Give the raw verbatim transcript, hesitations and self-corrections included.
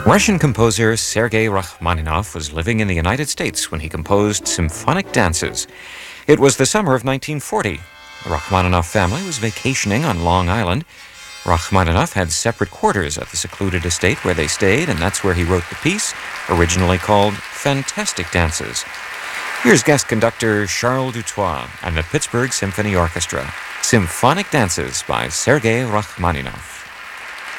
Russian composer Sergei Rachmaninoff was living in the United States when he composed symphonic dances. It was the summer of nineteen forty. The Rachmaninoff family was vacationing on Long Island. Rachmaninoff had separate quarters at the secluded estate where they stayed, and that's where he wrote the piece, originally called Fantastic Dances. Here's guest conductor Charles Dutoit and the Pittsburgh Symphony Orchestra, Symphonic Dances by Sergei Rachmaninoff.